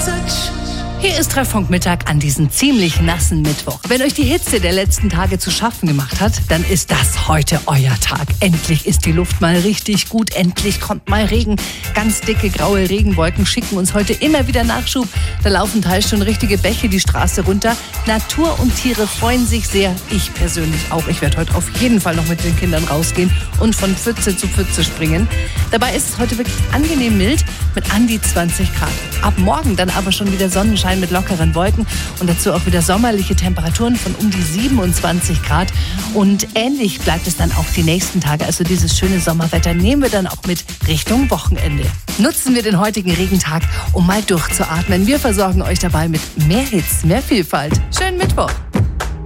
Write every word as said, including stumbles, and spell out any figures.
Hier ist Treffpunkt Mittag an diesem ziemlich nassen Mittwoch. Wenn euch die Hitze der letzten Tage zu schaffen gemacht hat, dann ist das heute euer Tag. Endlich ist die Luft mal richtig gut, endlich kommt mal Regen. Ganz dicke graue Regenwolken schicken uns heute immer wieder Nachschub. Da laufen teils schon richtige Bäche die Straße runter. Natur und Tiere freuen sich sehr. Ich persönlich auch. Ich werde heute auf jeden Fall noch mit den Kindern rausgehen und von Pfütze zu Pfütze springen. Dabei ist es heute wirklich angenehm mild mit an die zwanzig Grad. Ab morgen dann aber schon wieder Sonnenschein mit lockeren Wolken und dazu auch wieder sommerliche Temperaturen von um die siebenundzwanzig Grad. Und ähnlich bleibt es dann auch die nächsten Tage. Also dieses schöne Sommerwetter nehmen wir dann auch mit Richtung Wochenende. Nutzen wir den heutigen Regentag, um mal durchzuatmen. Wir versorgen euch dabei mit mehr Hits, mehr Vielfalt. Schönen Mittwoch!